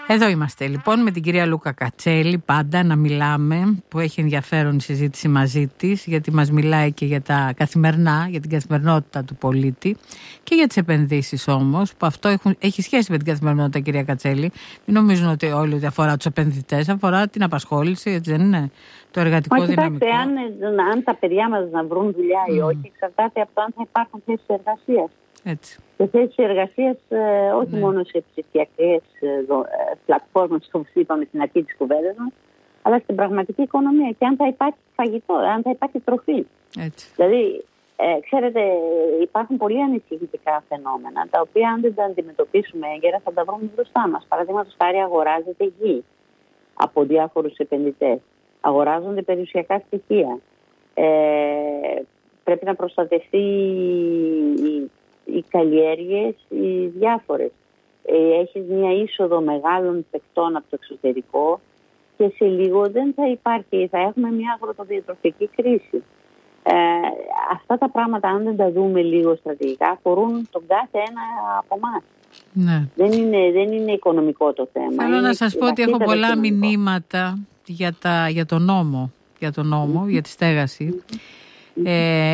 Εδώ είμαστε λοιπόν με την κυρία Λούκα Κατσέλη, πάντα να μιλάμε, που έχει ενδιαφέρον η συζήτηση μαζί της, γιατί μας μιλάει και για τα καθημερινά, για την καθημερινότητα του πολίτη και για τις επενδύσεις όμως, που αυτό έχει σχέση με την καθημερινότητα, κυρία Κατσέλη. Μην νομίζουν ότι όλοι ότι αφορά τους επενδυτές, αφορά την απασχόληση, έτσι δεν είναι, το εργατικό δυναμικό. Αν τα παιδιά μας να βρουν δουλειά ή όχι, εξαρτάται από το αν θα υπάρχουν θέσεις εργασίας. Έτσι. Και θέσεις εργασίας όχι μόνο σε ψηφιακές πλατφόρμες, όπως είπαμε στην αρχή της κουβέντας μας, αλλά στην πραγματική οικονομία. Και αν θα υπάρχει φαγητό, αν θα υπάρχει τροφή. Έτσι. Δηλαδή, ξέρετε, υπάρχουν πολύ ανησυχητικά φαινόμενα, τα οποία αν δεν τα αντιμετωπίσουμε έγκαιρα θα τα βρούμε μπροστά μας. Παραδείγματος χάρη, αγοράζεται γη από διάφορους επενδυτές. Αγοράζονται περιουσιακά στοιχεία. Πρέπει να προστατευτεί οι καλλιέργειες, οι διάφορες. Έχεις μια είσοδο μεγάλων παικτών από το εξωτερικό και σε λίγο δεν θα υπάρχει, θα έχουμε μια αγροτοδιατροφική κρίση. Αυτά τα πράγματα, αν δεν τα δούμε λίγο στρατηγικά, αφορούν τον κάθε ένα από εμάς. Ναι. Δεν είναι οικονομικό το θέμα. Θέλω να σας πω ότι έχω πολλά μηνύματα για τον νόμο, για τη στέγαση.